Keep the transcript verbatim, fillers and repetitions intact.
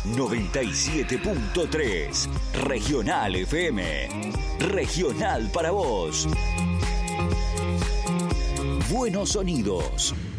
noventa y siete punto tres. Regional F M. Regional para vos. Buenos sonidos.